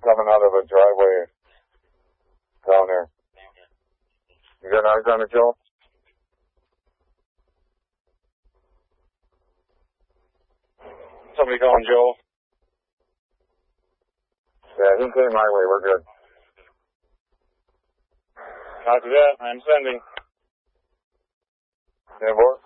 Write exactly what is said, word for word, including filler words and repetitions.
coming out of a driveway down there. You got eyes on it, Joe? Somebody calling Joe. Yeah, he came my way. We're good. Copy that. I'm sending. Yeah, boy.